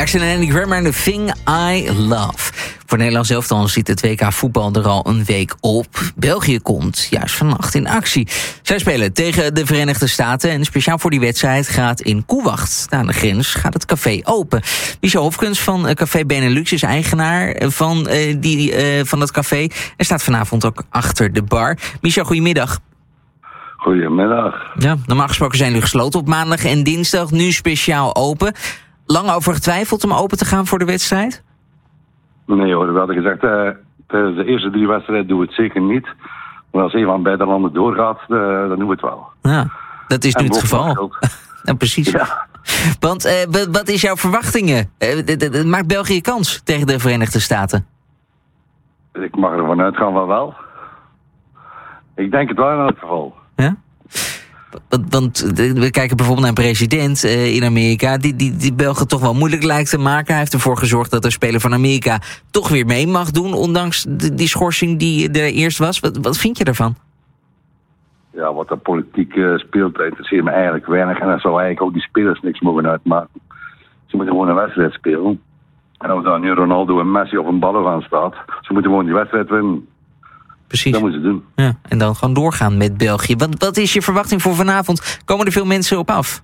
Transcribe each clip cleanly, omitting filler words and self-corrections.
Jackson en Andy Grammer en The Thing I Love. Voor Nederland zelf dan ziet het WK voetbal er al een week op. België komt juist vannacht in actie. Zij spelen tegen de Verenigde Staten en speciaal voor die wedstrijd gaat in Koewacht, aan de grens, gaat het café open. Michel Hofkens van Café Benelux is eigenaar van dat café en staat vanavond ook achter de bar. Michel, goedemiddag. Goedemiddag. Ja, normaal gesproken zijn jullie gesloten op maandag en dinsdag, nu speciaal open. Lang over getwijfeld om open te gaan voor de wedstrijd? Nee hoor, we hadden gezegd, tijdens de eerste 3 wedstrijden doen we het zeker niet. Maar als een van beide landen doorgaat, dan doen we het wel. Ja, dat is nu het geval. Ja, precies. Ja. Want wat is jouw verwachtingen? Maakt België kans tegen de Verenigde Staten? Ik mag ervan uitgaan van wel. Ik denk het wel in elk geval. Ja? Want we kijken bijvoorbeeld naar een president in Amerika die Belgen toch wel moeilijk lijkt te maken. Hij heeft ervoor gezorgd dat de speler van Amerika toch weer mee mag doen, ondanks die schorsing die er eerst was. Wat vind je daarvan? Ja, wat de politiek speelt, interesseert me eigenlijk weinig. En dan zou eigenlijk ook die spelers niks mogen uitmaken. Ze moeten gewoon een wedstrijd spelen. En of daar nu Ronaldo, een Messi of een Balogun staat, ze moeten gewoon die wedstrijd winnen. Precies. Dat moeten ze doen. Ja, en dan gewoon doorgaan met België. Wat is je verwachting voor vanavond? Komen er veel mensen op af?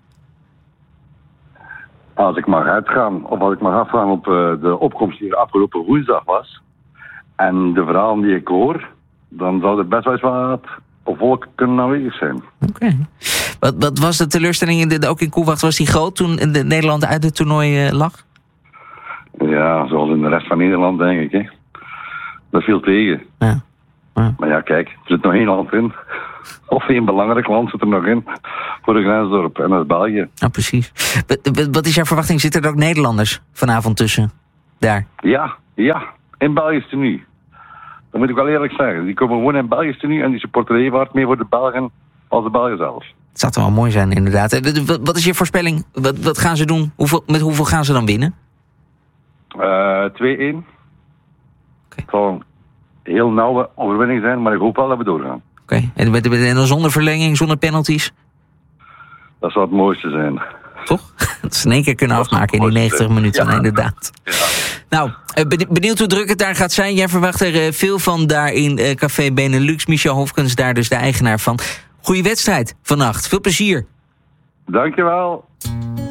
Als ik mag uitgaan, of als ik mag afgaan op de opkomst die er afgelopen woensdag was, en de verhalen die ik hoor, dan zou er best wel eens wat volk kunnen aanwezig zijn. Oké. Wat was de teleurstelling ook in Koewacht? Was die groot toen Nederland uit het toernooi lag? Ja, zoals in de rest van Nederland, denk ik. Hè. Dat viel tegen. Ja. Ja. Maar ja, kijk, er zit nog 1 land in. Of 1 belangrijk land zit er nog in. Voor de grensdorp. En dat is België. Ja, precies. Wat is jouw verwachting? Zitten er ook Nederlanders vanavond tussen? Daar? Ja. In Belgisch tenue. Dat moet ik wel eerlijk zeggen. Die komen gewoon in Belgisch tenue en die supporteren even hard meer voor de Belgen als de Belgen zelf. Het zou toch wel mooi zijn, inderdaad. Wat is je voorspelling? Wat gaan ze doen? Met hoeveel gaan ze dan winnen? 2-1. Okay. Het zal een heel nauwe overwinning zijn, maar ik hoop wel dat we doorgaan. Oké. En dan zonder verlenging, zonder penalties? Dat zou het mooiste zijn. Toch? Dat ze in 1 keer kunnen afmaken in die 90 minuten, ja. Inderdaad. Ja. Nou, benieuwd hoe druk het daar gaat zijn. Jij verwacht er veel van daar in Café Benelux. Michel Hofkens, daar dus de eigenaar van. Goeie wedstrijd vannacht. Veel plezier. Dankjewel.